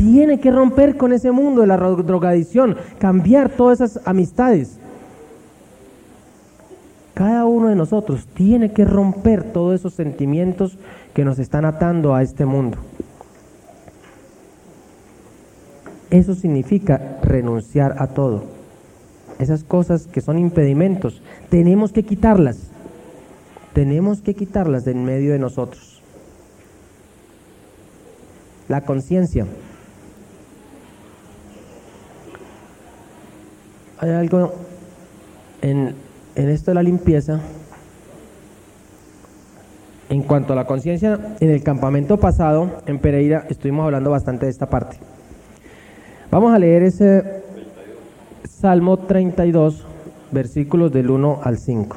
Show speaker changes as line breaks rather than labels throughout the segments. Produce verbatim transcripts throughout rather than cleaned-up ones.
tiene que romper con ese mundo de la drogadicción, cambiar todas esas amistades. Cada uno de nosotros tiene que romper todos esos sentimientos que nos están atando a este mundo. Eso significa renunciar a todo. Esas cosas que son impedimentos, tenemos que quitarlas. Tenemos que quitarlas de en medio de nosotros. La conciencia. Hay algo en, en esto de la limpieza. En cuanto a la conciencia, en el campamento pasado, en Pereira, estuvimos hablando bastante de esta parte. Vamos a leer ese Salmo treinta y dos, versículos del uno al cinco.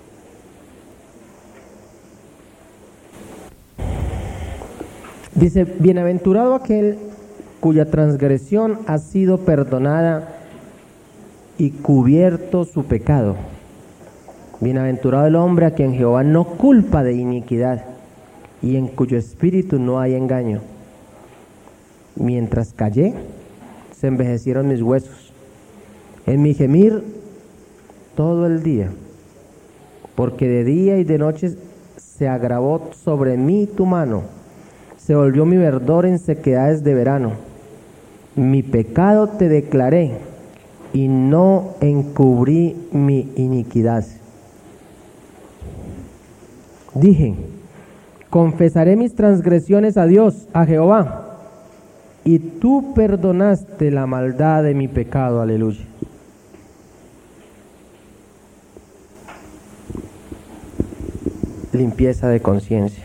Dice, bienaventurado aquel cuya transgresión ha sido perdonada y cubierto su pecado. Bienaventurado el hombre a quien Jehová no culpa de iniquidad y en cuyo espíritu no hay engaño. Mientras callé, se envejecieron mis huesos, en mi gemir todo el día, porque de día y de noche se agravó sobre mí tu mano, se volvió mi verdor en sequedades de verano. Mi pecado te declaré y no encubrí mi iniquidad. Dije, confesaré mis transgresiones a Dios, a Jehová, y tú perdonaste la maldad de mi pecado. Aleluya. Limpieza de conciencia.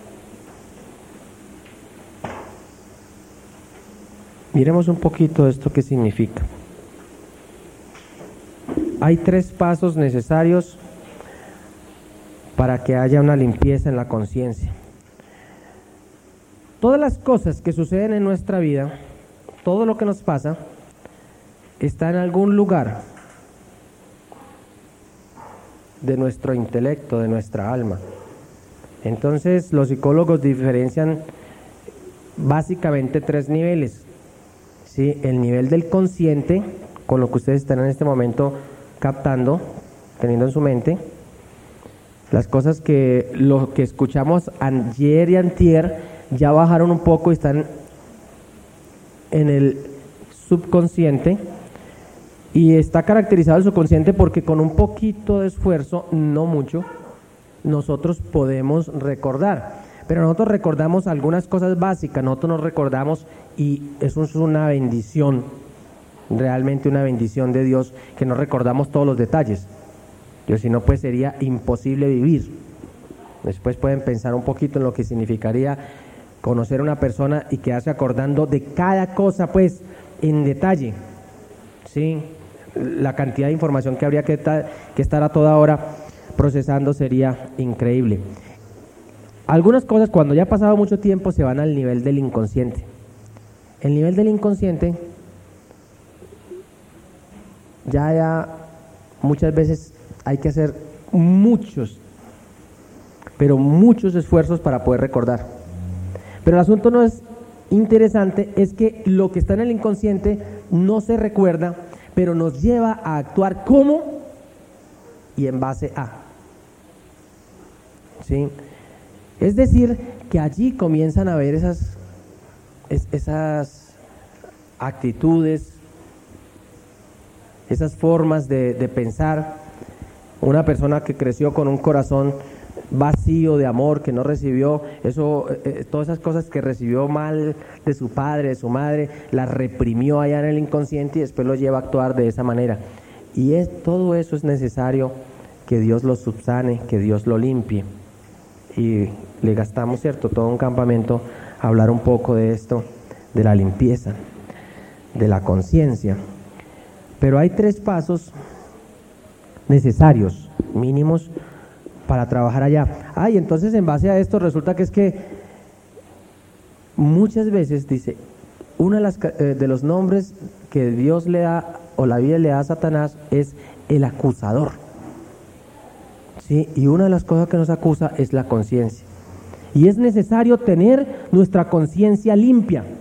Miremos un poquito esto qué significa. Hay tres pasos necesarios para que haya una limpieza en la conciencia. Todas las cosas que suceden en nuestra vida, todo lo que nos pasa, está en algún lugar de nuestro intelecto, de nuestra alma. Entonces, los psicólogos diferencian básicamente tres niveles. ¿Sí? El nivel del consciente, con lo que ustedes están en este momento captando, teniendo en su mente, las cosas que lo que escuchamos ayer y antier ya bajaron un poco y están en el subconsciente, y está caracterizado el subconsciente porque con un poquito de esfuerzo, no mucho, nosotros podemos recordar. Pero nosotros recordamos algunas cosas básicas, nosotros nos recordamos, y eso es una bendición, realmente una bendición de Dios, que no recordamos todos los detalles. Yo, si no, pues sería imposible vivir. Después pueden pensar un poquito en lo que significaría conocer a una persona y quedarse acordando de cada cosa, pues, en detalle. ¿Sí? La cantidad de información que habría que, ta- que estar a toda hora procesando sería increíble. Algunas cosas, cuando ya ha pasado mucho tiempo, se van al nivel del inconsciente. El nivel del inconsciente, ya, ya muchas veces hay que hacer muchos, pero muchos esfuerzos para poder recordar. Pero el asunto no es interesante, es que lo que está en el inconsciente no se recuerda, pero nos lleva a actuar como y en base a. ¿Sí? Es decir, que allí comienzan a ver esas, es, esas actitudes, esas formas de, de pensar. Una persona que creció con un corazón vacío de amor, que no recibió eso, eh, todas esas cosas que recibió mal de su padre, de su madre, las reprimió allá en el inconsciente y después lo lleva a actuar de esa manera. Y es, todo eso es necesario que Dios lo subsane, que Dios lo limpie. Y le gastamos, ¿cierto?, todo un campamento a hablar un poco de esto, de la limpieza, de la conciencia. Pero hay tres pasos necesarios, mínimos, para trabajar allá. Ah, y entonces en base a esto resulta que es que muchas veces, dice, uno de, las, eh, de los nombres que Dios le da, o la Biblia le da a Satanás, es el acusador. ¿Sí? Y una de las cosas que nos acusa es la conciencia. Y es necesario tener nuestra conciencia limpia.